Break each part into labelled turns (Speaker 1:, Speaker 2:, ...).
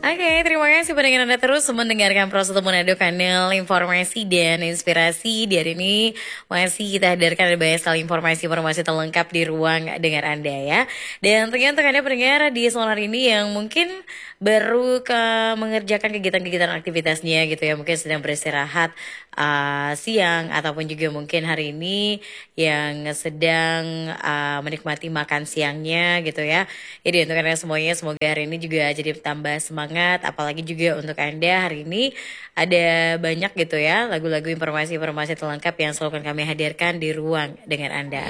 Speaker 1: Oke, terima kasih pendengar Anda terus mendengarkan Pro Satu Manado, kanal informasi dan inspirasi. Di hari ini masih kita hadirkan banyak sekali informasi-informasi terlengkap di ruang dengar Anda ya. Dan tentunya untuk Anda pendengar di solar ini yang mungkin baru mengerjakan kegiatan-kegiatan aktivitasnya gitu ya, mungkin sedang beristirahat siang ataupun juga mungkin hari ini yang sedang menikmati makan siangnya gitu ya. Jadi untuk Anda semuanya semoga hari ini juga jadi tambah semangat, apalagi juga untuk Anda hari ini ada banyak gitu ya lagu-lagu informasi-informasi terlengkap yang selalu akan kami hadirkan di ruang dengan Anda.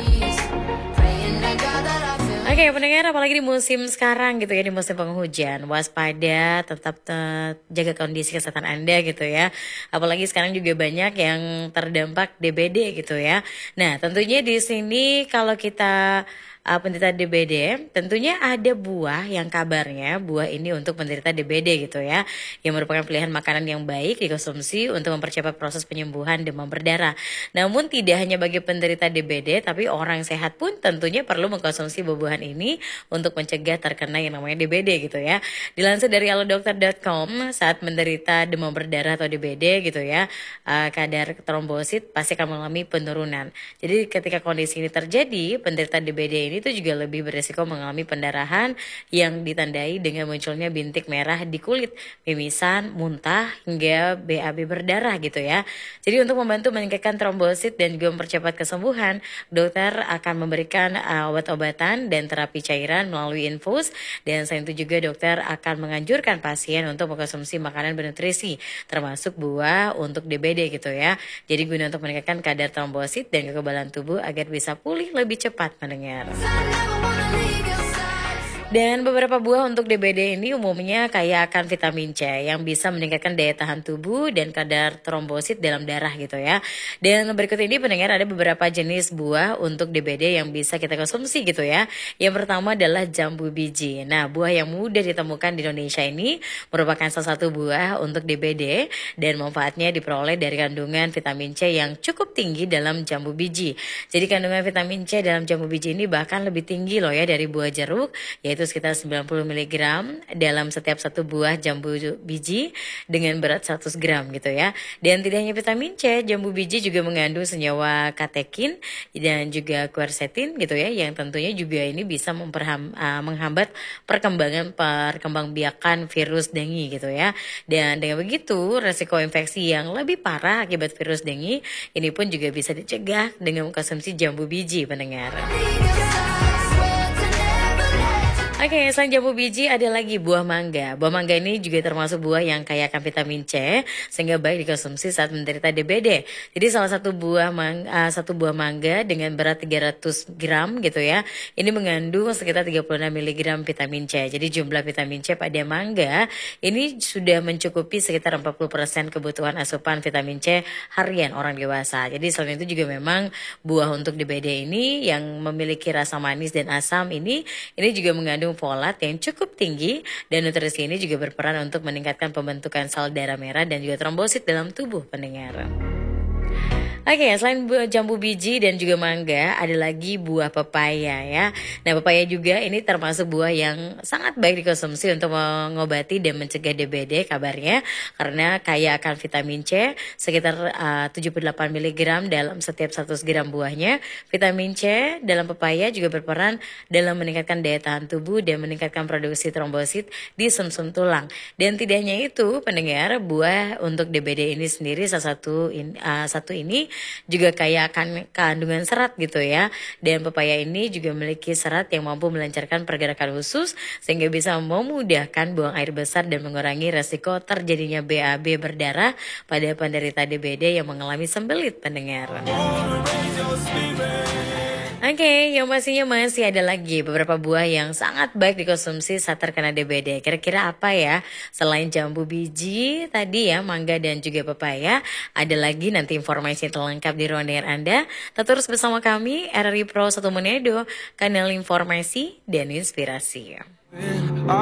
Speaker 1: Oke, pendengar, apalagi di musim sekarang gitu ya, di musim penghujan, waspada, tetap jaga kondisi kesehatan Anda gitu ya. Apalagi sekarang juga banyak yang terdampak DBD gitu ya. Nah, tentunya di sini kalau kita penderita DBD, tentunya ada buah yang kabarnya buah ini untuk penderita DBD gitu ya, yang merupakan pilihan makanan yang baik dikonsumsi untuk mempercepat proses penyembuhan demam berdarah. Namun tidak hanya bagi penderita DBD, tapi orang sehat pun tentunya perlu mengkonsumsi buah-buahan ini untuk mencegah terkena yang namanya DBD gitu ya. Dilansir dari alodokter.com, saat menderita demam berdarah atau DBD gitu ya, kadar trombosit pasti akan mengalami penurunan. Jadi ketika kondisi ini terjadi, penderita DBD ini tuh juga lebih beresiko mengalami pendarahan yang ditandai dengan munculnya bintik merah di kulit, mimisan, muntah, hingga BAB berdarah gitu ya. Jadi untuk membantu meningkatkan trombosit dan juga mempercepat kesembuhan, dokter akan memberikan obat-obatan dan terapi cairan melalui infus, dan selain itu juga dokter akan menganjurkan pasien untuk mengkonsumsi makanan bernutrisi termasuk buah untuk DBD gitu ya. Jadi guna untuk meningkatkan kadar trombosit dan kekebalan tubuh agar bisa pulih lebih cepat, mendengar. Dan beberapa buah untuk DBD ini umumnya kaya akan vitamin C yang bisa meningkatkan daya tahan tubuh dan kadar trombosit dalam darah gitu ya. Dan berikut ini pendengar ada beberapa jenis buah untuk DBD yang bisa kita konsumsi gitu ya. Yang pertama adalah jambu biji. Nah, buah yang mudah ditemukan di Indonesia ini merupakan salah satu buah untuk DBD dan manfaatnya diperoleh dari kandungan vitamin C yang cukup tinggi dalam jambu biji. Jadi kandungan vitamin C dalam jambu biji ini bahkan lebih tinggi loh ya dari buah jeruk, yaitu sekitar 90 mg dalam setiap satu buah jambu biji dengan berat 100 gram gitu ya. Dan tidak hanya vitamin C, jambu biji juga mengandung senyawa katekin dan juga quercetin gitu ya, yang tentunya juga ini bisa menghambat perkembangbiakan virus dengue gitu ya. Dan dengan begitu resiko infeksi yang lebih parah akibat virus dengue ini pun juga bisa dicegah dengan mengkonsumsi jambu biji, pendengar. Oke, selain jambu biji ada lagi buah mangga. Buah mangga ini juga termasuk buah yang kaya akan vitamin C sehingga baik dikonsumsi saat menderita DBD. Jadi salah satu buah mangga dengan berat 300 gram gitu ya. Ini mengandung sekitar 36 mg vitamin C. Jadi jumlah vitamin C pada mangga ini sudah mencukupi sekitar 40% kebutuhan asupan vitamin C harian orang dewasa. Jadi selain itu juga memang buah untuk DBD ini yang memiliki rasa manis dan asam ini juga mengandung folat yang cukup tinggi, dan nutrisi ini juga berperan untuk meningkatkan pembentukan sel darah merah dan juga trombosit dalam tubuh, pendengar. Oke, selain buah jambu biji dan juga mangga, ada lagi buah pepaya ya. Nah, pepaya juga ini termasuk buah yang sangat baik dikonsumsi untuk mengobati dan mencegah DBD kabarnya, karena kaya akan vitamin C sekitar 78 mg dalam setiap 100 gram buahnya. Vitamin C dalam pepaya juga berperan dalam meningkatkan daya tahan tubuh dan meningkatkan produksi trombosit di sumsum tulang. Dan tidak hanya itu, pendengar, buah untuk DBD ini sendiri satu ini juga kaya akan kandungan serat gitu ya. Dan pepaya ini juga memiliki serat yang mampu melancarkan pergerakan usus sehingga bisa memudahkan buang air besar dan mengurangi resiko terjadinya BAB berdarah pada penderita DBD yang mengalami sembelit, pendengar. Oke, yang pastinya masih ada lagi beberapa buah yang sangat baik dikonsumsi saat terkena DBD. Kira-kira apa ya? Selain jambu biji tadi ya, mangga dan juga pepaya, ada lagi nanti informasi terlengkap di ruang dengar Anda. Tetap terus bersama kami, RRI Pro Satu Manado, kanal informasi dan inspirasi.